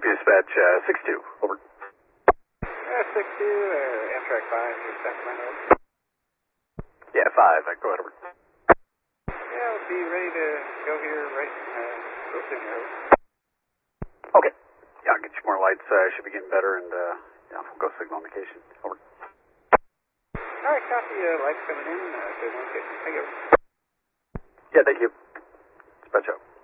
Dispatch 6-2, over. 6-2, Amtrak 5, near Sacramento. Yeah, 5, go ahead, over. Yeah, we'll be ready to go here right real soon here. Okay. Yeah, I'll get you more lights. Should be getting better, and yeah, we'll go signal indication. Over. All right, copy. Lights coming in. Good location. Thank you. Yeah, thank you. Dispatch out.